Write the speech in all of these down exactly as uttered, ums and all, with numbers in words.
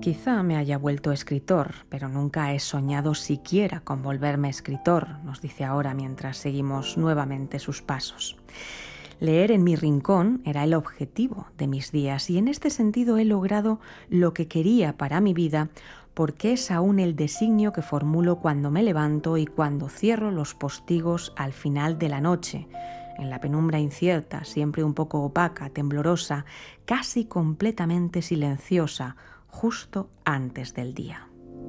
Quizá me haya vuelto escritor, pero nunca he soñado siquiera con volverme escritor, nos dice ahora mientras seguimos nuevamente sus pasos. Leer en mi rincón era el objetivo de mis días y en este sentido he logrado lo que quería para mi vida porque es aún el designio que formulo cuando me levanto y cuando cierro los postigos al final de la noche, en la penumbra incierta, siempre un poco opaca, temblorosa, casi completamente silenciosa, justo antes del día.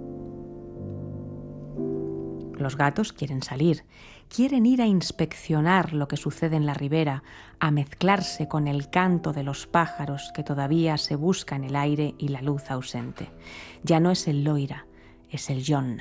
Los gatos quieren salir, quieren ir a inspeccionar lo que sucede en la ribera, a mezclarse con el canto de los pájaros que todavía se busca en el aire y la luz ausente. Ya no es el loira, es el John.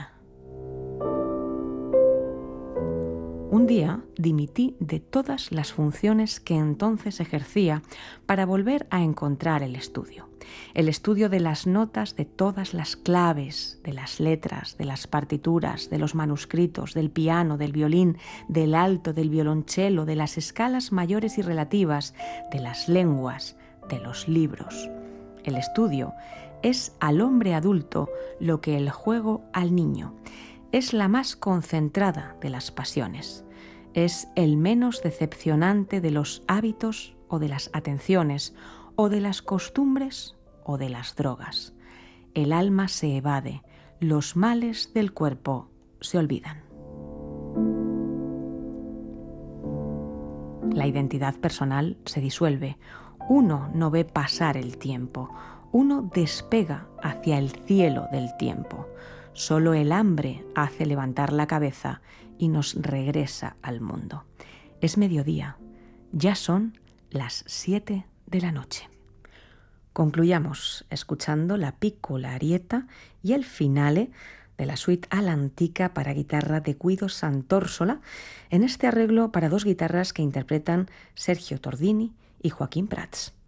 Un día dimití de todas las funciones que entonces ejercía para volver a encontrar el estudio. El estudio de las notas de todas las claves, de las letras, de las partituras, de los manuscritos, del piano, del violín, del alto, del violonchelo, de las escalas mayores y relativas, de las lenguas, de los libros. El estudio es al hombre adulto lo que el juego al niño. Es la más concentrada de las pasiones. Es el menos decepcionante de los hábitos o de las atenciones, o de las costumbres o de las drogas. El alma se evade, los males del cuerpo se olvidan. La identidad personal se disuelve. Uno no ve pasar el tiempo. Uno despega hacia el cielo del tiempo. Solo el hambre hace levantar la cabeza y nos regresa al mundo. Es mediodía. Ya son las siete de la noche. Concluyamos escuchando la piccola arietta y el finale de la suite all'antica para guitarra de Guido Sant'Orsola en este arreglo para dos guitarras que interpretan Sergio Tordini y Joaquín Prats.